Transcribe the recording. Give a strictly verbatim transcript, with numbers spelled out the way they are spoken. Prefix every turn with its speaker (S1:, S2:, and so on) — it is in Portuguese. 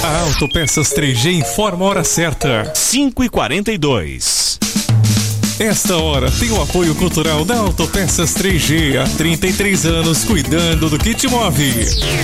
S1: A Autopeças três G informa a hora certa.
S2: cinco e quarenta e dois.
S1: Esta hora tem o apoio cultural da Autopeças três G. Há trinta e três anos cuidando do que te move.